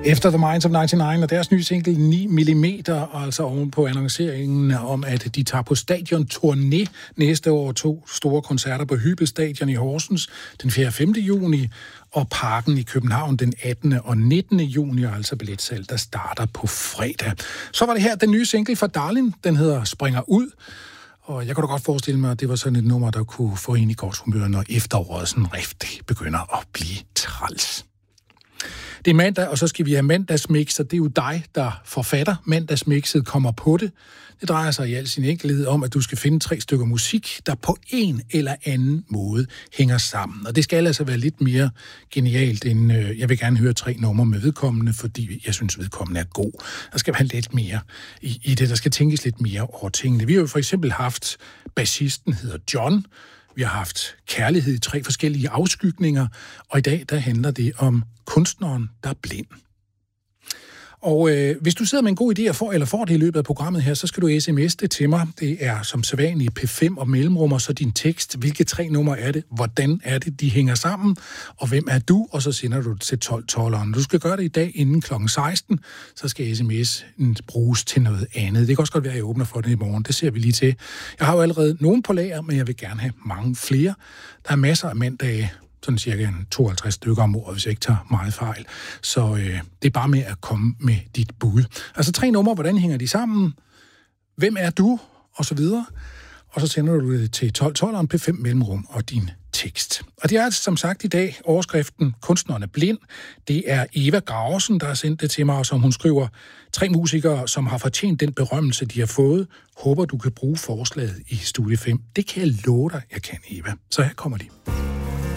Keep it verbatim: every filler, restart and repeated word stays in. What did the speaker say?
Efter The Minds of nioghalvfems og deres nye single ni millimeter, altså oven på annonceringen om, at de tager på stadion-turné næste år, to store koncerter på Hybel Stadion i Horsens den fjerde og femte juni, og Parken i København den attende og nittende juni, altså billetsalg, der starter på fredag. Så var det her den nye single fra Darlin, den hedder Springer ud, og jeg kunne da godt forestille mig, at det var sådan et nummer, der kunne få en i godt humør, når efteråret sådan rigtig begynder at blive træls. Det er mandag, og så skal vi have mandagsmix, og det er jo dig, der forfatter. Mandagsmixet kommer på det. Det drejer sig i al sin enkelhed om, at du skal finde tre stykker musik, der på en eller anden måde hænger sammen. Og det skal altså være lidt mere genialt, end øh, jeg vil gerne høre tre numre med vedkommende, fordi jeg synes, vedkommende er god. Der skal være lidt mere i, i det, der skal tænkes lidt mere over tingene. Vi har jo for eksempel haft bassisten hedder John. Vi har haft kærlighed i tre forskellige afskygninger, og i dag der handler det om kunstneren, der er blind. Og øh, hvis du sidder med en god idé og får, eller får det i løbet af programmet her, så skal du sms'e det til mig. Det er som sædvanligt P fem og mellemrum, og så din tekst. Hvilke tre numre er det? Hvordan er det, de hænger sammen? Og hvem er du? Og så sender du det til tolv tolveren. Du skal gøre det i dag inden klokken seksten, så skal sms'en bruges til noget andet. Det kan også godt være, at jeg åbner for det i morgen. Det ser vi lige til. Jeg har jo allerede nogen på lager, men jeg vil gerne have mange flere. Der er masser af mandage, sådan cirka tooghalvtreds stykker om året, hvis jeg ikke tager meget fejl. Så øh, det er bare med at komme med dit bud. Altså tre numre, hvordan hænger de sammen? Hvem er du? Og så videre. Og så sender du det til tolv tolveren, P fem mellemrum og din tekst. Og det er altså som sagt i dag overskriften Kunstneren er blind. Det er Eva Graversen, der har sendt det til mig, og som hun skriver, tre musikere, som har fortjent den berømmelse, de har fået. Håber, du kan bruge forslaget i Studie fem. Det kan jeg love dig, jeg kan, Eva. Så her kommer de.